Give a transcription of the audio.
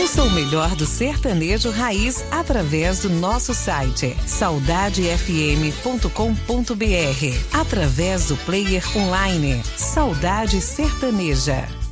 Ouça o melhor do sertanejo raiz através do nosso site saudadefm.com.br, através do player online Saudade Sertaneja.